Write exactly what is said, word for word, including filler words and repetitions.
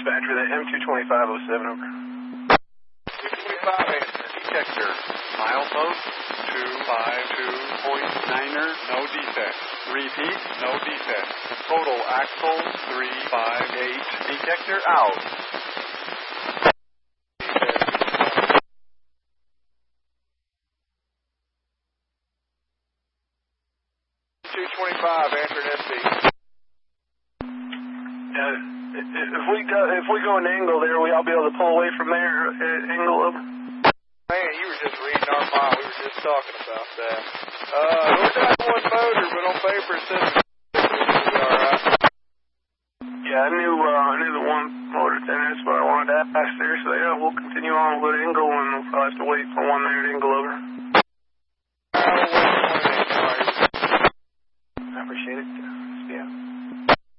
Dispatcher, that M two twenty-five oh seven, over. two twenty-five, answer. Detector. Milepost two five two point niner, no defect. Repeat, no defect. Total axle three five eight. Detector out. two twenty-five, answer S B. Uh, if we go, if we go an angle there, will y'all be able to pull away from there at angle of? Man, you were just reading our mind. We were just talking about that. Uh, we're down to one motor, but on paper it says we'll be alright. Yeah, I knew, uh, I knew the one motor thing. That's what I wanted to ask there. So yeah, we'll continue on with angle, and we'll probably have to wait for one there at angle over.